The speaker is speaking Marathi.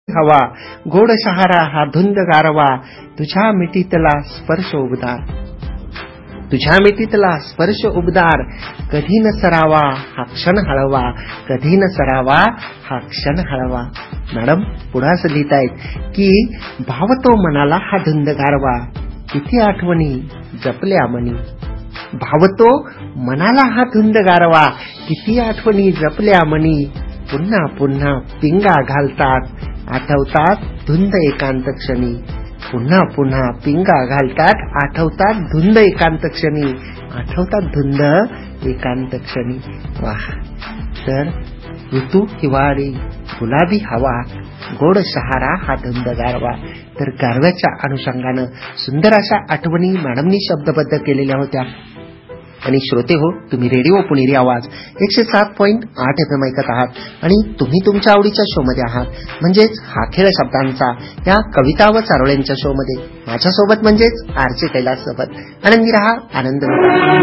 हवा गोड शहारा हा धुंद गारवा, तुझ्या मिठीतला स्पर्श उबदार, तुझ्या मिठीतला स्पर्श उबदार, कधी न सरावा हा क्षण हळवा, कधी न सरावा हा क्षण हळवा. मॅडम पुढे असं लिहितायत की भावतो मनाला हा धुंद गारवा, किती आठवणी जपल्या मनी. भावतो मनाला हा धुंद गारवा, किती आठवणी जपल्या मनी. पुन्हा पुन्हा पिंगा घालतात, आठवतात धुंद एकांत क्षणी. पुन्हा पुन्हा पिंगा घालतात, आठवतात धुंद एकांत क्षणी, आठवतात धुंद एकांत क्षणी. वाह. तर ऋतू हिवाळी, गुलाबी हवा, गोड शहारा हा धुंद गारवा. तर गारव्याच्या अनुषंगानं सुंदर अशा आठवणी मॅडमनी शब्दबद्ध केलेल्या होत्या. आणि श्रोते हो, तुम्ही रेडिओ पुणेरी आवाज 107.8 FM ऐकत आहात आणि तुम्ही तुमच्या आवडीच्या शो मध्ये आहात, म्हणजेच हा खेळ शब्दांचा या कविता व चारोळ्यांच्या शो मध्ये माझ्यासोबत म्हणजेच आरचे कैलास सोबत. आनंदी रहा, आनंद लुटा.